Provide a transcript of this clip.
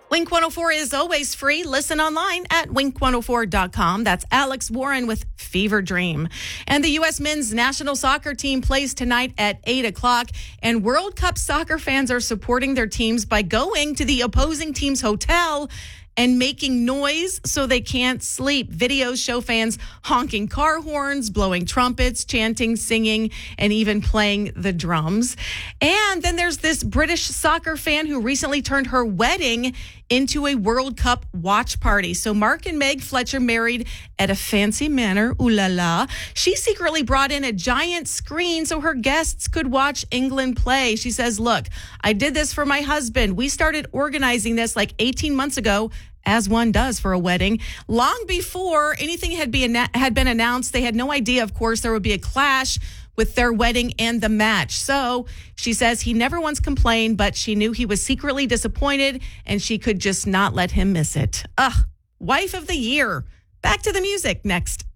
Wink 104 is always free. Listen online at wink104.com. That's Alex Warren with Fever Dream. And the U.S. men's national soccer team plays tonight at 8 o'clock. And World Cup soccer fans are supporting their teams by going to the opposing team's hotel and making noise so they can't sleep. Videos show fans honking car horns, blowing trumpets, chanting, singing, and even playing the drums. And then there's this British soccer fan who recently turned her wedding into a World Cup watch party. So Mark and Meg Fletcher married at a fancy manor. Ooh la la. She secretly brought in a giant screen so her guests could watch England play. She says, "Look, I did this for my husband. We started organizing this like 18 months ago, as one does for a wedding. Long before anything had been announced, they had no idea, of course, there would be a clash with their wedding and the match." So she says he never once complained, but she knew he was secretly disappointed and she could just not let him miss it. Wife of the year. Back to the music next.